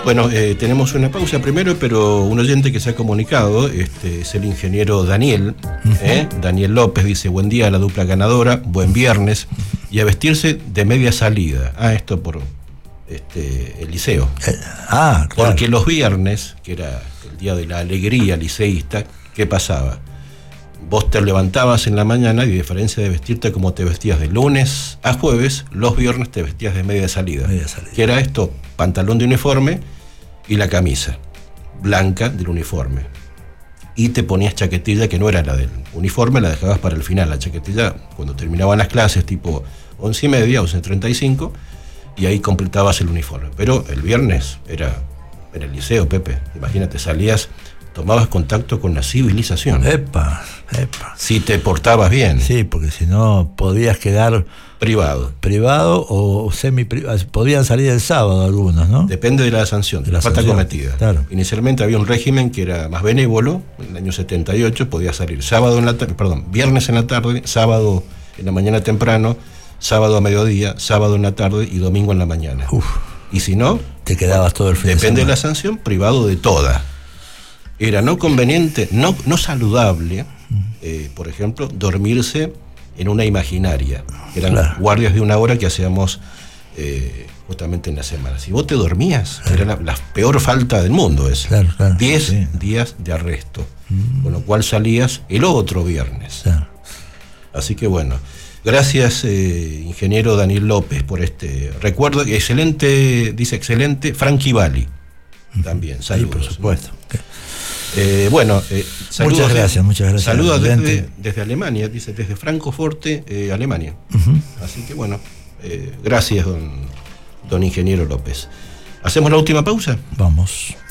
Bueno, tenemos una pausa primero, pero un oyente que se ha comunicado es el ingeniero Daniel. Daniel López dice: buen día a la dupla ganadora, buen viernes, y a vestirse de media salida. Esto por el liceo. Claro. Porque los viernes, que era el día de la alegría liceísta, ¿qué pasaba? Vos te levantabas en la mañana y, a diferencia de vestirte como te vestías de lunes a jueves, los viernes te vestías de media salida. Que era esto: pantalón de uniforme y la camisa blanca del uniforme. Y te ponías chaquetilla que no era la del uniforme, la dejabas para el final. La chaquetilla, cuando terminaban las clases, tipo 11:30, 11:35, y ahí completabas el uniforme. Pero el viernes era en el liceo, Pepe. Imagínate, salías, tomabas contacto con la civilización. Epa. Si te portabas bien. Sí, porque si no podías quedar privado o semi-privado. Podían salir el sábado algunos, ¿no? Depende de la sanción, de la falta cometida. Claro. Inicialmente había un régimen que era más benévolo. En el año 78 podía salir viernes en la tarde, sábado en la mañana temprano, sábado a mediodía, sábado en la tarde y domingo en la mañana. Y si no, te quedabas todo el fin de semana. Depende de la sanción, privado de toda. Era no conveniente, no saludable, por ejemplo, dormirse en una imaginaria. Eran guardias de una hora que hacíamos justamente en la semana. Si vos te dormías, era la peor falta del mundo esa. 10 días de arresto. Con lo cual salías el otro viernes. Así que bueno, gracias, ingeniero Daniel López, por este recuerdo. Excelente, dice excelente, Frankie Valli. También, saludos. Sí, por supuesto. Saludos. Muchas gracias. Saludos desde Alemania, dice, desde Francoforte, Alemania. Así que bueno, gracias, don ingeniero López. ¿Hacemos la última pausa? Vamos.